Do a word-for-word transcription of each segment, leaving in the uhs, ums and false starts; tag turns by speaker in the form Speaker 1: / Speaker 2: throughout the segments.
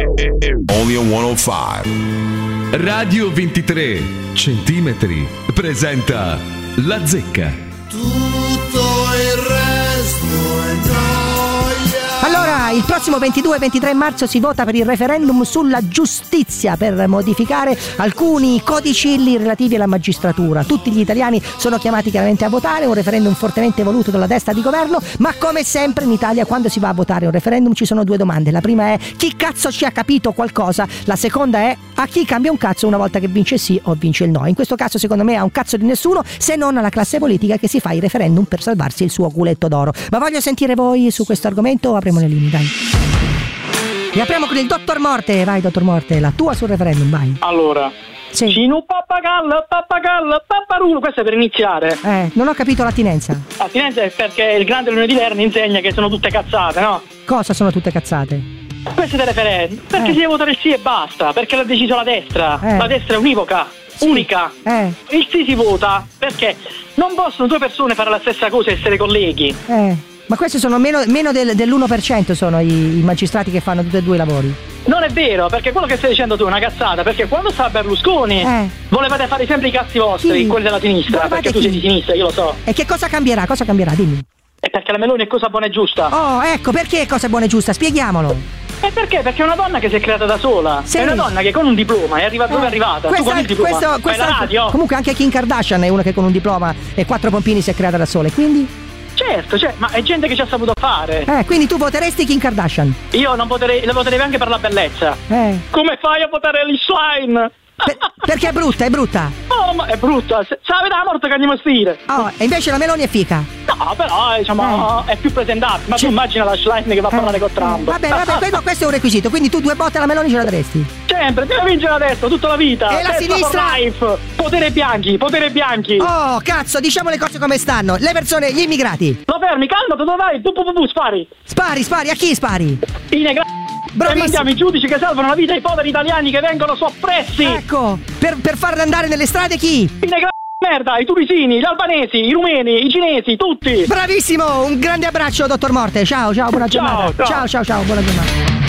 Speaker 1: Only on centocinque.
Speaker 2: Radio ventitré centimetri presenta La Zecca.
Speaker 3: Tutto il resto è noia.
Speaker 4: Allora, il prossimo ventidue e ventitré marzo si vota per il referendum sulla giustizia per modificare alcuni codicilli relativi alla magistratura. Tutti gli italiani sono chiamati chiaramente a votare, un referendum fortemente voluto dalla destra di governo, ma come sempre in Italia quando si va a votare un referendum ci sono due domande. La prima è: chi cazzo ci ha capito qualcosa? La seconda è: a chi cambia un cazzo una volta che vince il sì o vince il no? In questo caso secondo me ha un cazzo di nessuno, se non alla classe politica che si fa i referendum per salvarsi il suo culetto d'oro. Ma voglio sentire voi su questo argomento. Apriamo le linee, dai. E apriamo con il dottor Morte. Vai dottor Morte, la tua sul referendum, vai.
Speaker 5: Allora,
Speaker 4: sì.
Speaker 5: Cinu pappagallo, pappagallo, papparulo, questo è per iniziare.
Speaker 4: Eh, non ho capito l'attinenza.
Speaker 5: L'attinenza è perché il grande lunedì Verni insegna che sono tutte cazzate, no?
Speaker 4: Cosa sono tutte cazzate?
Speaker 5: Questo è del referendum, perché
Speaker 4: Eh.
Speaker 5: si deve votare il sì e basta, perché l'ha deciso la destra.
Speaker 4: Eh.
Speaker 5: La destra è univoca,
Speaker 4: Sì.
Speaker 5: unica.
Speaker 4: Eh,
Speaker 5: Il sì si vota perché non possono due persone fare la stessa cosa e essere colleghi.
Speaker 4: eh. Ma questi sono meno, meno del, dell'uno per cento sono i, i magistrati che fanno tutti e due i lavori.
Speaker 5: Non è vero, perché quello che stai dicendo tu è una cazzata, perché quando stava Berlusconi
Speaker 4: Eh.
Speaker 5: volevate fare sempre i cazzi vostri,
Speaker 4: Chi?
Speaker 5: quelli della sinistra,
Speaker 4: Volevate
Speaker 5: perché tu
Speaker 4: chi?
Speaker 5: sei di sinistra, io lo so.
Speaker 4: E che cosa cambierà? Cosa cambierà? Dimmi.
Speaker 5: E perché la Meloni è cosa buona e giusta.
Speaker 4: Oh, ecco, perché cosa buona e giusta? Spieghiamolo.
Speaker 5: E perché? Perché è una donna che si è creata da sola.
Speaker 4: Sì.
Speaker 5: È una donna che con un diploma è arrivata dove è arrivata. Tu con il diploma
Speaker 4: questo,
Speaker 5: fai
Speaker 4: questo-
Speaker 5: la radio.
Speaker 4: Comunque anche Kim Kardashian è una che con un diploma e quattro pompini si è creata da sola. E quindi?
Speaker 5: Certo, cioè, ma è gente che ci ha saputo fare.
Speaker 4: Eh, quindi tu voteresti Kim Kardashian?
Speaker 5: Io non potrei, le voterei anche per la bellezza.
Speaker 4: Eh.
Speaker 5: Come fai a votare Ellie Schlein?
Speaker 4: Per- perché è brutta, è brutta.
Speaker 5: Oh, ma è brutta. Se se la vede la morte che andiamo a stire.
Speaker 4: Oh, e invece la Meloni è fica.
Speaker 5: No, però, diciamo, è più presentabile. Ma
Speaker 4: Sì.
Speaker 5: tu immagina la Schlein che va a parlare con Trump.
Speaker 4: Vabbè, vabbè, questo, questo è un requisito. Quindi tu due botte alla Meloni ce la daresti.
Speaker 5: Sempre, deve vincere la destra tutta la vita.
Speaker 4: E la
Speaker 5: Destra for
Speaker 4: sinistra?
Speaker 5: life. Potere bianchi, potere bianchi.
Speaker 4: Oh, cazzo, diciamo le cose come stanno. Le persone, gli immigrati.
Speaker 5: Lo fermi, calma, dove vai? Tu, pu, pu, pu, spari.
Speaker 4: Spari, spari, a chi spari?
Speaker 5: I negra...
Speaker 4: Bravissimo.
Speaker 5: E mandiamo i giudici che salvano la vita ai poveri italiani che vengono soppressi.
Speaker 4: Ecco, per, per farli andare nelle strade chi?
Speaker 5: I negra... merda, i tunisini, gli albanesi, i rumeni, i cinesi, tutti.
Speaker 4: Bravissimo, un grande abbraccio dottor Morte. Ciao, ciao, buona
Speaker 5: Ciao,
Speaker 4: giornata.
Speaker 5: ciao.
Speaker 4: Ciao, ciao, ciao, buona giornata.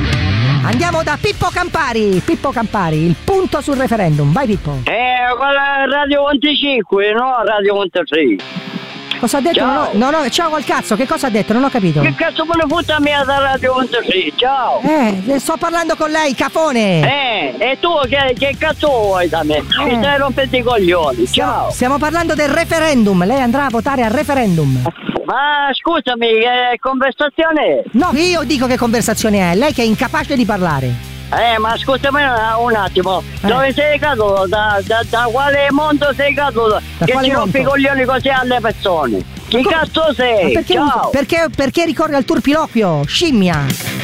Speaker 4: Andiamo da Pippo Campari. Pippo Campari, il punto sul referendum. Vai Pippo.
Speaker 6: Eh, quella è Radio venticinque, no Radio ventitré.
Speaker 4: Cosa ha detto?
Speaker 6: Ciao.
Speaker 4: Non ho, non ho- ciao al cazzo, che cosa ha detto? Non ho capito.
Speaker 6: Che cazzo me ne fotte a me da Radio ventitré? Ciao.
Speaker 4: Eh, sto parlando con lei, cafone.
Speaker 6: Eh, e tu che, che cazzo vuoi da me? Mi stai rompendo i coglioni, ciao.
Speaker 4: Stiamo parlando del referendum. Lei andrà a votare al referendum.
Speaker 6: Ma scusami, che conversazione è?
Speaker 4: No, io dico che conversazione è. Lei che è incapace di parlare.
Speaker 6: Eh, ma scusami un attimo,
Speaker 4: Eh.
Speaker 6: dove sei caduto? Da, da, da quale mondo sei caduto?
Speaker 4: Da
Speaker 6: Che
Speaker 4: quale
Speaker 6: ci rompi i
Speaker 4: mondo?
Speaker 6: coglioni così alle persone? Chi
Speaker 4: co-
Speaker 6: cazzo sei?
Speaker 4: Ma perché,
Speaker 6: Ciao.
Speaker 4: perché, perché ricorre al turpiloquio? Scimmia.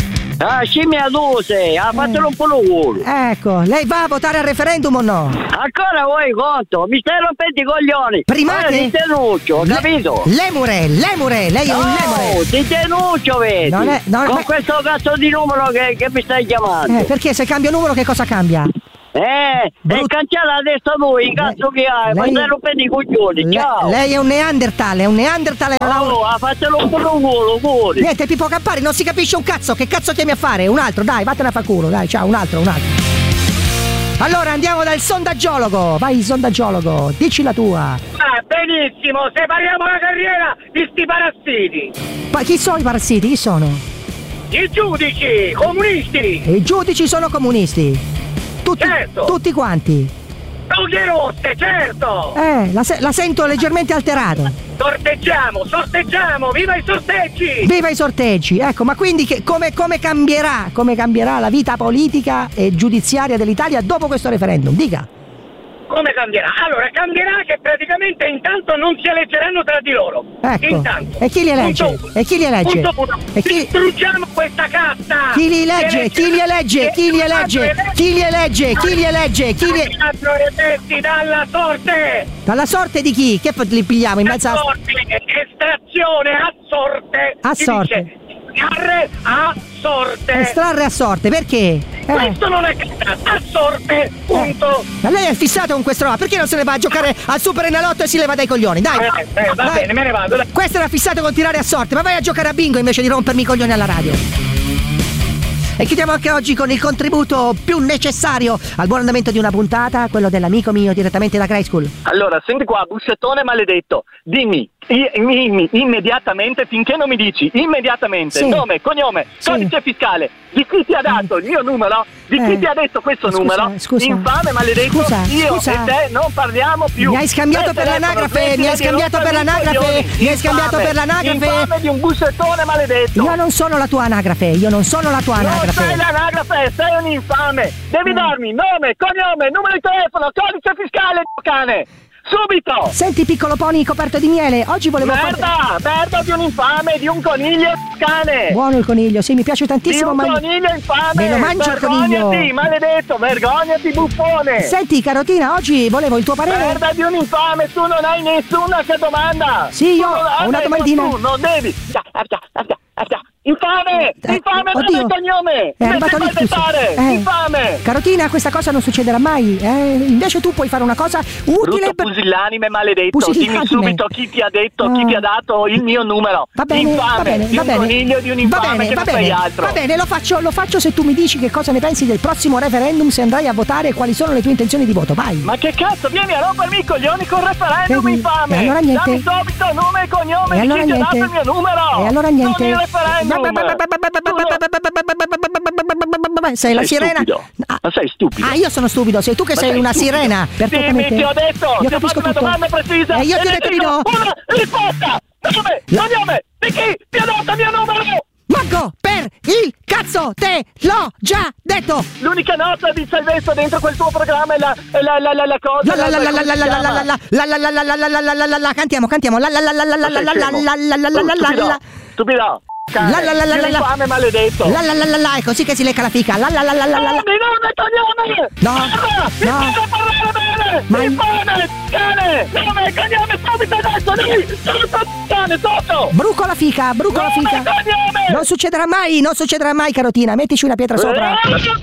Speaker 6: Ah, scimmia tu sei, ah, fatelo un po' lo culo.
Speaker 4: Ecco, lei va a votare al referendum o no?
Speaker 6: Ancora vuoi conto? Mi stai rompendo i coglioni.
Speaker 4: Primate?
Speaker 6: Ora ti denuncio,
Speaker 4: Le-
Speaker 6: capito?
Speaker 4: Lemure, lemure, lei è un lemure.
Speaker 6: No, ti denuncio, vedi?
Speaker 4: Non è- non è-
Speaker 6: Con
Speaker 4: ma-
Speaker 6: questo cazzo di numero che, che mi stai chiamando.
Speaker 4: Eh, perché se cambio numero che cosa cambia?
Speaker 6: Eh,
Speaker 4: Brut-
Speaker 6: e cancella adesso tu, il cazzo che hai, ma
Speaker 4: lei-
Speaker 6: stai rompendo i coglioni,
Speaker 4: Le-
Speaker 6: ciao.
Speaker 4: lei è un Neanderthal, è un Neanderthal. È una-
Speaker 6: Oh, ah, fatelo un po' lo culo, culo.
Speaker 4: Niente, Pippo Campari, non si capisce un cazzo. Che cazzo chiami a fare? Un altro, dai, vattene a fa culo, dai, ciao, un altro, un altro. Allora andiamo dal sondaggiologo. Vai, sondaggiologo, dici la tua.
Speaker 5: Ah, benissimo, separiamo la carriera di sti parassiti.
Speaker 4: Ma chi sono i parassiti? Chi sono?
Speaker 5: I giudici, comunisti,
Speaker 4: I giudici sono comunisti. Tutti,
Speaker 5: Certo.
Speaker 4: tutti quanti.
Speaker 5: toglie rotte, certo.
Speaker 4: Eh, la, se- la sento leggermente alterata.
Speaker 5: Sorteggiamo, sorteggiamo, viva i sorteggi.
Speaker 4: Viva i sorteggi, ecco, ma quindi che, come, come cambierà, come cambierà la vita politica e giudiziaria dell'Italia dopo questo referendum? Dica.
Speaker 5: Come cambierà? Allora, cambierà che praticamente intanto non si eleggeranno tra di loro.
Speaker 4: Ecco.
Speaker 5: Intanto.
Speaker 4: E chi li elegge?
Speaker 5: Punto uno.
Speaker 4: E chi li elegge?
Speaker 5: Punto uno.
Speaker 4: E chi-
Speaker 5: Distruggiamo questa casta.
Speaker 4: Chi li elegge? Chi li elegge? Chi li elegge? Chi li elegge? Chi li elegge? Chi li...
Speaker 5: Saranno eletti dalla sorte.
Speaker 4: Dalla sorte di chi? Che li pigliamo in mezzo
Speaker 5: A
Speaker 4: a...
Speaker 5: sorte, estrazione a sorte.
Speaker 4: A
Speaker 5: Si
Speaker 4: sorte.
Speaker 5: dice estrarre a sorte.
Speaker 4: Estrarre a sorte, perché? Eh.
Speaker 5: Questo non è casta, a sorte, punto.
Speaker 4: Ma lei è fissato con questo roba, perché non se ne va a giocare al Super Enalotto e si leva dai coglioni? Dai!
Speaker 5: Eh, eh, va
Speaker 4: Dai.
Speaker 5: bene, me ne vado. dai.
Speaker 4: Questo era fissato con tirare a sorte, ma vai a giocare a bingo invece di rompermi i coglioni alla radio. E chiudiamo anche oggi con il contributo più necessario al buon andamento di una puntata, quello dell'amico mio direttamente da Grey School.
Speaker 7: Allora, senti qua, bussettone maledetto, dimmi, i, dimmi immediatamente, finché non mi dici, immediatamente,
Speaker 4: sì.
Speaker 7: nome, cognome,
Speaker 4: sì.
Speaker 7: codice fiscale, di chi ti ha dato il mio numero, di
Speaker 4: eh.
Speaker 7: chi ti ha detto questo
Speaker 4: scusa,
Speaker 7: numero,
Speaker 4: scusa.
Speaker 7: infame, maledetto,
Speaker 4: scusa,
Speaker 7: io
Speaker 4: scusa.
Speaker 7: e te non parliamo più.
Speaker 4: Mi hai scambiato
Speaker 7: Smetti
Speaker 4: per
Speaker 7: telefono,
Speaker 4: l'anagrafe,
Speaker 7: smetti
Speaker 4: mi hai
Speaker 7: di
Speaker 4: scambiato per
Speaker 7: rompermi i
Speaker 4: l'anagrafe,
Speaker 7: coglioni.
Speaker 4: mi hai scambiato
Speaker 7: Infame,
Speaker 4: per l'anagrafe.
Speaker 7: infame di un bussettone maledetto.
Speaker 4: Io non sono la tua anagrafe, io non sono la tua anagrafe.
Speaker 7: Non sei l'anagrafe, sei un infame. Devi
Speaker 4: Mm.
Speaker 7: darmi nome, cognome, numero di telefono, codice fiscale, cane. Subito!
Speaker 4: Senti, piccolo pony coperto di miele, oggi volevo
Speaker 7: Merda, merda di un infame, di un coniglio cane.
Speaker 4: Buono il coniglio, sì, mi piace
Speaker 7: Di
Speaker 4: tantissimo.
Speaker 7: un
Speaker 4: ma...
Speaker 7: coniglio infame.
Speaker 4: Me lo mangio il coniglio.
Speaker 7: Vergognati, maledetto, vergognati, buffone.
Speaker 4: Senti, carotina, oggi volevo il tuo parere.
Speaker 7: Merda di un infame, tu non hai nessuna che domanda.
Speaker 4: Sì, io
Speaker 7: Tu non-
Speaker 4: ho una
Speaker 7: adesso
Speaker 4: domandina.
Speaker 7: Tu non devi. Aspetta, aspetta, aspetta. Infame,
Speaker 4: Eh,
Speaker 7: infame,
Speaker 4: oddio.
Speaker 7: nome e cognome.
Speaker 4: È
Speaker 7: Mi
Speaker 4: arrivato
Speaker 7: devi
Speaker 4: l'ictus.
Speaker 7: aspettare.
Speaker 4: Eh.
Speaker 7: Infame.
Speaker 4: Carotina, questa cosa non succederà mai. Eh? Invece tu puoi fare una cosa utile.
Speaker 7: Brutto pusillanime maledetto,
Speaker 4: Pusillanime.
Speaker 7: dimmi subito chi ti ha detto, chi
Speaker 4: Ah.
Speaker 7: ti ha dato il mio numero.
Speaker 4: Va bene,
Speaker 7: infame,
Speaker 4: va bene,
Speaker 7: di
Speaker 4: va
Speaker 7: un
Speaker 4: bene.
Speaker 7: coniglio, di un
Speaker 4: va
Speaker 7: infame
Speaker 4: bene,
Speaker 7: che
Speaker 4: va
Speaker 7: non sei
Speaker 4: bene,
Speaker 7: altro.
Speaker 4: va bene, lo faccio, lo faccio se tu mi dici che cosa ne pensi del prossimo referendum, se andrai a votare e quali sono le tue intenzioni di voto. Vai.
Speaker 7: Ma che cazzo, vieni a rompermi i coglioni col referendum,
Speaker 4: Vedi?
Speaker 7: infame!
Speaker 4: E allora niente.
Speaker 7: Dammi subito nome e cognome
Speaker 4: E
Speaker 7: di
Speaker 4: allora
Speaker 7: chi ti ha dato
Speaker 4: niente.
Speaker 7: il mio numero!
Speaker 4: E allora niente.
Speaker 7: Non il referendum!
Speaker 4: Sei la
Speaker 7: Sei
Speaker 4: sirena.
Speaker 7: stupido.
Speaker 4: Ah.
Speaker 7: Ma sei stupido!
Speaker 4: Ah, io sono stupido, sei tu che
Speaker 7: Ma
Speaker 4: sei,
Speaker 7: sei
Speaker 4: una
Speaker 7: stupido.
Speaker 4: sirena. Perfettamente.
Speaker 7: Dimmi, ti ho detto!
Speaker 4: Io
Speaker 7: ti ho
Speaker 4: capisco
Speaker 7: fatto una
Speaker 4: tutto.
Speaker 7: domanda precisa!
Speaker 4: E io ti ho
Speaker 7: ne
Speaker 4: detto di
Speaker 7: dico
Speaker 4: no.
Speaker 7: Una risposta! Nome, cognome di chi ti ha dato il mio numero!
Speaker 4: Manco per il cazzo te l'ho già detto.
Speaker 7: L'unica nota di salvezza dentro quel tuo programma è la, è la, la, la, la cosa.
Speaker 4: La la la la la la la la la la la la la la la la la la la cantiamo cantiamo la la la la la la la la la la la la la la
Speaker 7: Stupido!
Speaker 4: La la la la la la
Speaker 7: infame maledetto!
Speaker 4: la la la la la è così che si lecca la fica la la la la la la
Speaker 7: Mi nome cognome!
Speaker 4: No,
Speaker 7: Mi
Speaker 4: no.
Speaker 7: fai parlare bene!
Speaker 4: Ma-
Speaker 7: Infame! Cane! Nome cognome subito adesso! Dai! Sotto! Cane sotto!
Speaker 4: bruco la fica bruco la
Speaker 7: Nome
Speaker 4: fica
Speaker 7: cognome!
Speaker 4: non succederà mai non succederà mai carotina mettici una pietra sopra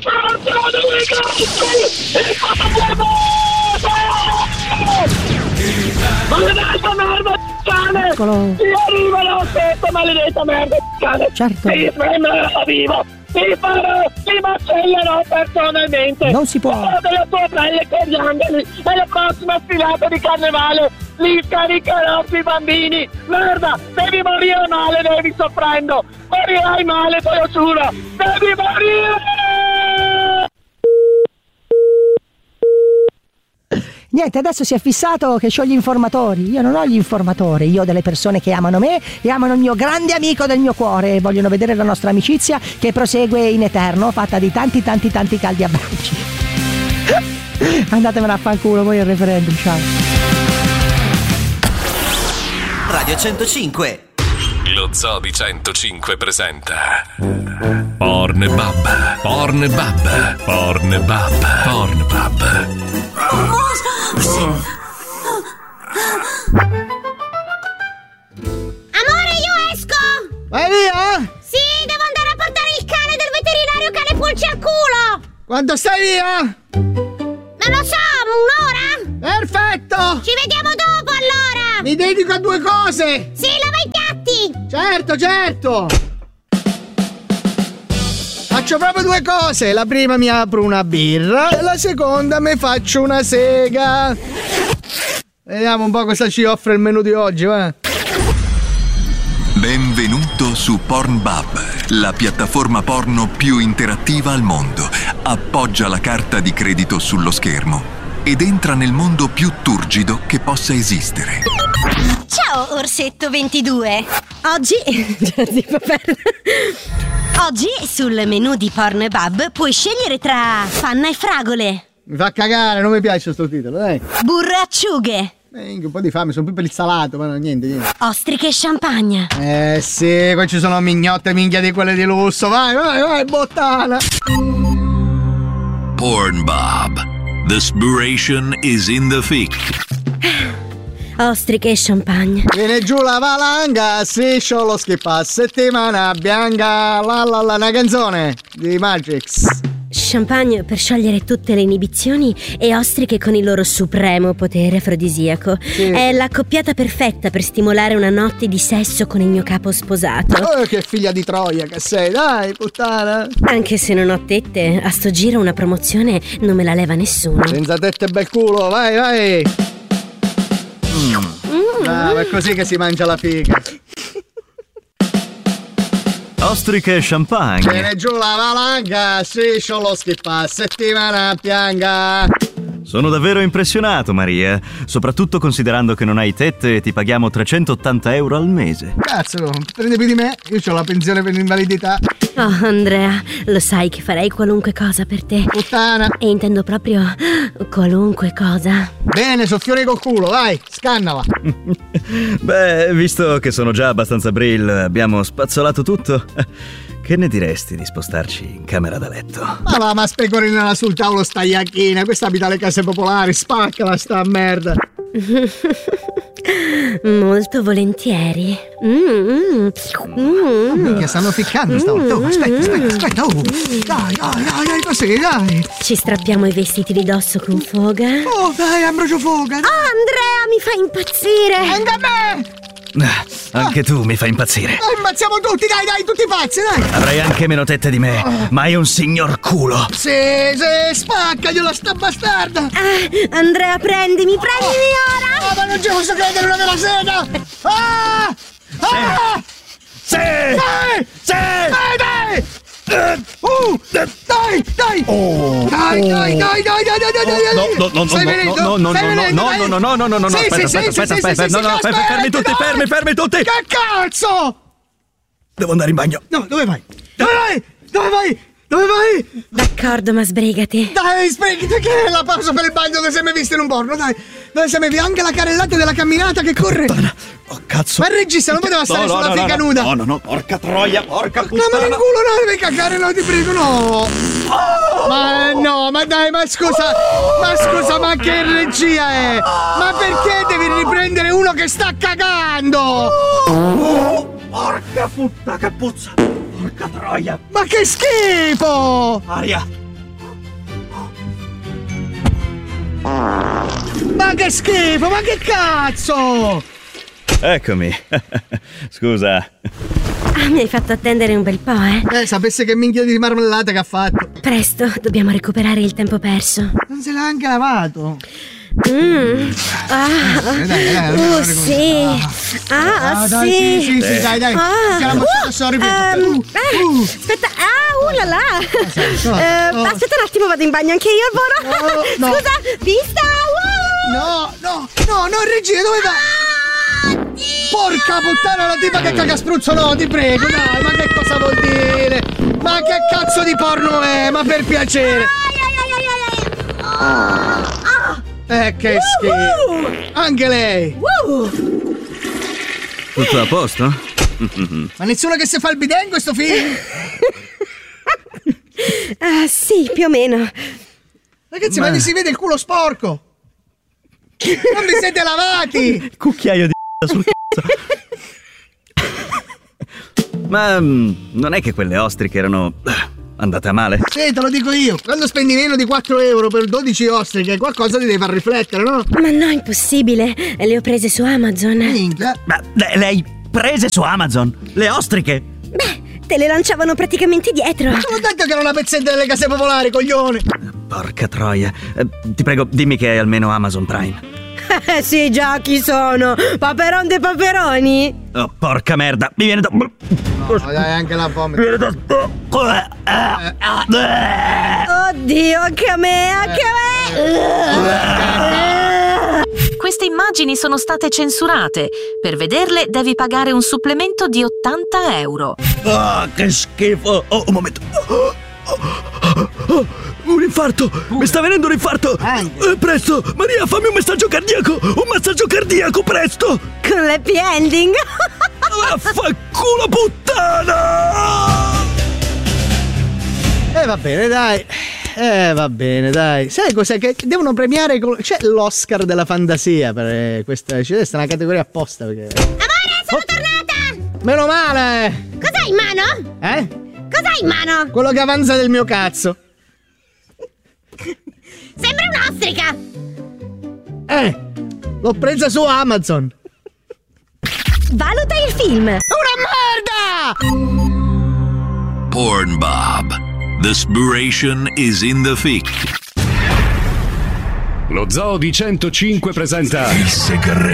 Speaker 7: Maledetta merda, cane!
Speaker 4: Eccolo.
Speaker 7: Ti arriva l'aspetto, maledetta merda, cane!
Speaker 4: Certo.
Speaker 7: Ti prenderò vivo! Ti farò, ti macellerò personalmente!
Speaker 4: Non si può.
Speaker 7: Farò della tua pelle coriandoli! E la prossima sfilata di carnevale li scaricherò sui bambini! Merda! Devi morire male, devi soffrendo! Morirai male, te lo giuro! Devi morire!
Speaker 4: niente adesso si è fissato che c'ho gli informatori io non ho gli informatori io ho delle persone che amano me e amano il mio grande amico del mio cuore e vogliono vedere la nostra amicizia che prosegue in eterno fatta di tanti tanti tanti caldi abbracci. Andatevene a fanculo voi il referendum, ciao.
Speaker 8: Radio centocinque.
Speaker 2: Lo Zoo di centocinque presenta Pornbub, Pornbub, Pornbub, Pornbub.
Speaker 9: Amore, io esco!
Speaker 3: Vai via!
Speaker 9: Sì, devo andare a portare il cane del veterinario cane pulci al culo!
Speaker 3: Quando stai via?
Speaker 9: Non lo so, un'ora?
Speaker 3: Perfetto!
Speaker 9: Ci vediamo dopo allora!
Speaker 3: Mi dedico a due cose!
Speaker 9: Sì, lava i piatti!
Speaker 3: Certo, certo! Faccio proprio due cose. La prima mi apro una birra e la seconda mi faccio una sega. Vediamo un po' cosa ci offre il menù di oggi, va?
Speaker 10: Benvenuto su Pornbub, la piattaforma porno più interattiva al mondo. Appoggia la carta di credito sullo schermo ed entra nel mondo più turgido che possa esistere.
Speaker 9: Ciao, Orsetto ventidue! Oggi... Oggi sul menù di Pornbub puoi scegliere tra panna e fragole,
Speaker 3: Mi fa cagare, non mi piace sto titolo, dai.
Speaker 9: burro e acciughe,
Speaker 3: Eh, un po' di fame, sono più per il salato, ma no, niente, niente.
Speaker 9: ostriche e champagne.
Speaker 3: Eh sì, qua ci sono mignotte minchia di quelle di lusso. Vai, vai, vai, bottana.
Speaker 1: Pornbub. The spiration is in the thick.
Speaker 9: Ostriche e champagne.
Speaker 3: Viene giù la valanga, striscio lo schippa, settimana bianca, la la la, una canzone di Magix.
Speaker 9: Champagne per sciogliere tutte le inibizioni e ostriche con il loro supremo potere afrodisiaco. Sì. È la coppiata perfetta per stimolare una notte di sesso con il mio capo sposato.
Speaker 3: Oh, che figlia di Troia che sei, dai, puttana.
Speaker 9: Anche se non ho tette, a sto giro una promozione non me la leva nessuno.
Speaker 3: Senza tette bel culo, vai, vai. Mm. Mm. Ah, è così che si mangia la figa.
Speaker 11: Ostriche e champagne.
Speaker 3: Ce ne giù la valanga, striscio lo schippa, settimana pianga.
Speaker 11: Sono davvero impressionato, Maria, soprattutto considerando che non hai tette e ti paghiamo trecentottanta euro al mese.
Speaker 3: Cazzo, prende più di me, io ho la pensione per l'invalidità.
Speaker 9: Oh, Andrea, lo sai che farei qualunque cosa per te.
Speaker 3: Puttana.
Speaker 9: E intendo proprio qualunque cosa.
Speaker 3: Bene, soffione col culo, vai, scannala.
Speaker 11: Beh, visto che sono già abbastanza brill, abbiamo spazzolato tutto. Che ne diresti di spostarci in camera da letto?
Speaker 3: Ma va, ma specorinala sul tavolo sta iacchina, questa abita le case popolari, spaccala sta merda.
Speaker 9: Molto volentieri. Mm, mm.
Speaker 3: Minchia, stanno ficcando stavolta. Oh, aspetta, aspetta, aspetta. Oh. Dai, dai, dai, dai, così, dai.
Speaker 9: Ci strappiamo i vestiti di dosso con foga.
Speaker 3: Oh, dai, Ambrogio Foga. Dai.
Speaker 9: Oh, Andrea, mi fai impazzire.
Speaker 3: Anche a me.
Speaker 11: Ah, anche ah. tu mi fai impazzire.
Speaker 3: Dai, impazziamo tutti, dai, dai, tutti pazzi, dai.
Speaker 11: Avrei anche meno tette di me, oh. ma hai un signor culo.
Speaker 3: Sì, sì, spaccagliela sta bastarda.
Speaker 9: Ah, Andrea, prendimi, prendimi
Speaker 3: oh.
Speaker 9: ora.
Speaker 3: Oh, ma non ci posso credere, una vera sega. Ah! Ah!
Speaker 11: Sì!
Speaker 3: Dai!
Speaker 11: Sì!
Speaker 3: Dai, dai! Uh, dai, dai!
Speaker 11: Oh,
Speaker 3: dai, dai, dai, dai, dai, dai, dai, dai!
Speaker 11: No, no, no,
Speaker 3: Stai venendo?
Speaker 11: no, no, no,
Speaker 3: Stai venendo,
Speaker 11: no, no, no, no, no, no, no, no, aspetta, aspetta, aspetta, aspetta, no, no, fermi tutti, fermi, fermi tutti!
Speaker 3: Che cazzo?
Speaker 11: Devo andare in bagno.
Speaker 3: No, dove vai? Dove vai? Dove vai? Dove vai?
Speaker 9: D'accordo, ma sbrigati.
Speaker 3: Dai, sbrigati, che è la pausa per il bagno dove sei mai visto in un porno, dai. Dove sei mai visto anche la carrellata della camminata che corre.
Speaker 11: Puttana. Oh, cazzo.
Speaker 3: Ma il regista non poteva stare
Speaker 11: no,
Speaker 3: sulla
Speaker 11: no,
Speaker 3: fica
Speaker 11: no,
Speaker 3: nuda.
Speaker 11: No, no, no, porca troia, porca puttana.
Speaker 3: No, ma in culo no, devi cagare, no, ti prego, no. Oh. Ma no, ma dai, ma scusa. Ma scusa, ma che regia è? Ma perché devi riprendere uno che sta cagando?
Speaker 11: Oh, porca puttana, che puzza. Porca troia.
Speaker 3: Ma che schifo.
Speaker 11: Aria.
Speaker 3: Ma che schifo, ma che cazzo!
Speaker 11: Eccomi. Scusa.
Speaker 9: Ah, mi hai fatto attendere un bel po', eh?
Speaker 3: Eh, sapesse che minchia di marmellata che ha fatto.
Speaker 9: Presto, dobbiamo recuperare il tempo perso.
Speaker 3: Non se l'ha anche lavato.
Speaker 9: Mm. Ah,
Speaker 3: dai, dai, dai,
Speaker 9: uh,
Speaker 3: dai,
Speaker 9: sì. Ah,
Speaker 3: ah,
Speaker 9: sì.
Speaker 3: dai, sì, sì, sì, dai, dai.
Speaker 9: Ah.
Speaker 3: Ce la faccio, sorry,
Speaker 9: um,
Speaker 3: uh, uh.
Speaker 9: Aspetta, ah, uh là là.
Speaker 3: No,
Speaker 9: uh,
Speaker 3: no.
Speaker 9: Aspetta un attimo, vado in bagno anche io al volo.
Speaker 3: No, no.
Speaker 9: Scusa, vista. Uh.
Speaker 3: No, no, no, no, regia, dove va?
Speaker 9: Ah,
Speaker 3: porca puttana, la tipa che caga spruzzo, no, ti prego, dai, ma che cosa vuol dire? Ma che cazzo di porno è? Ma per piacere. Eh, che schifo. Anche lei.
Speaker 11: Tutto a posto?
Speaker 3: Ma nessuno che si fa il bidet in questo film?
Speaker 9: Ah, sì, più o meno.
Speaker 3: Ragazzi, ma, ma si vede il culo sporco. Non vi siete lavati.
Speaker 11: Cucchiaio di sul cazzo. Ma um, non è che quelle ostriche erano andate a male?
Speaker 3: Sì, te lo dico io. Quando spendi meno di quattro euro per dodici ostriche, qualcosa ti deve far riflettere, no?
Speaker 9: Ma no, impossibile. Le ho prese su Amazon.
Speaker 3: Minchia.
Speaker 11: Ma le, le hai prese su Amazon? Le ostriche?
Speaker 9: Beh, te le lanciavano praticamente dietro.
Speaker 3: Ma te l'ho detto che era una pezzetta delle case popolari, coglione.
Speaker 11: Porca troia. Eh, ti prego, dimmi che hai almeno Amazon Prime.
Speaker 9: Eh sì, già, chi sono? Paperon dei paperoni?
Speaker 11: Oh, porca merda, mi viene da...
Speaker 3: No, dai, anche la fame. Mi viene da...
Speaker 9: Oddio, anche a me, anche a me.
Speaker 12: Queste immagini sono state censurate. Per vederle devi pagare un supplemento di ottanta euro.
Speaker 11: Ah, che schifo. Oh, un momento. Oh, oh, oh, un infarto. Mi sta venendo un infarto. Eh, presto, Maria, fammi un messaggio cardiaco. Un massaggio cardiaco, presto.
Speaker 9: Con l'happy ending.
Speaker 11: Vaffanculo, puttana.
Speaker 3: Eh, va bene, dai. Eh, va bene, dai. Sai cos'è? Che devono premiare. C'è l'Oscar della fantasia per questa. C'è una categoria apposta perché.
Speaker 9: Amore, sono oh. tornata!
Speaker 3: Meno male!
Speaker 9: Cos'hai in mano?
Speaker 3: Eh?
Speaker 9: Cos'hai in mano?
Speaker 3: Quello che avanza del mio cazzo.
Speaker 9: Sembra un'ostrica!
Speaker 3: Eh, l'ho presa su Amazon.
Speaker 9: Valuta il film.
Speaker 3: Una merda!
Speaker 1: Pornbob. The spiration is in the fic.
Speaker 13: Lo Zoo di centocinque presenta Il segreto